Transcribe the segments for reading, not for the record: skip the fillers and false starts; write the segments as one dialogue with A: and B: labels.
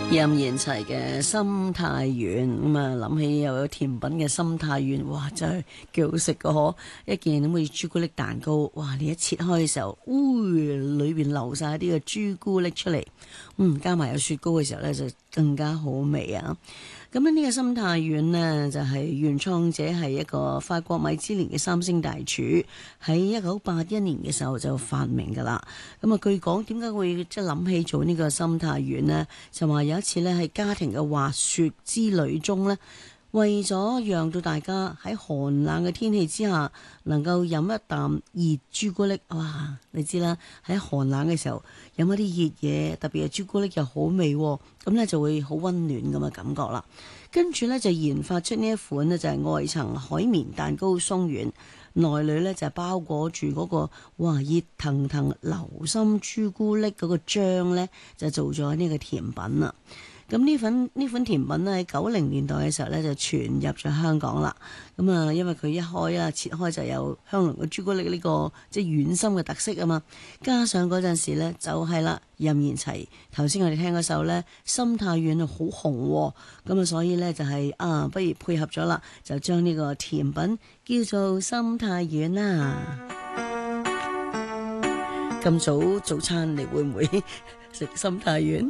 A: 任賢齊嘅心太軟咁啊，諗起又有甜品嘅心太軟，哇，真係幾好食噶嗬！一件咁嘅朱古力蛋糕，哇，你一切開嘅時候，裏邊流晒啲嘅朱古力出嚟，加埋有雪糕嘅時候呢，就更加好味啊！咁呢個心太軟呢，就係原創者係一個法國米芝蓮嘅3星大廚，喺1981年嘅時候就發明噶啦。咁啊，據講點解會即係諗起做呢個心太軟呢？就話有一次呢，喺家庭嘅滑雪之旅中呢，為咗讓到大家喺寒冷嘅天氣之下能夠飲一啖熱朱古力，哇！你知啦，喺寒冷嘅時候飲一啲熱嘢，特別係朱古力又好味，咁呢就會好溫暖咁嘅感覺啦。跟住呢，就研發出呢一款呢，就係外層海綿蛋糕鬆軟，內裏呢就係包裹住嗰個哇熱騰騰流心朱古力嗰個漿呢，就做咗呢個甜品啦。咁呢款甜品咧喺90年代嘅時候咧就傳入咗香港啦。咁啊，因為佢一開啊切開就有香濃嘅朱古力呢個即係軟心嘅特色啊嘛。加上嗰陣時咧就係啦，任賢齊頭先我哋聽嗰首咧心太軟啊好紅，咁啊所以咧就係不如配合咗啦，就將呢個甜品叫做心太軟啦。咁早餐你會唔會食心太軟？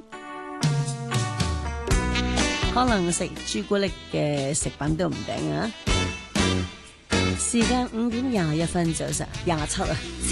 A: 可能食朱古力嘅食品都唔定啊！時間5點21分，早晨27啊。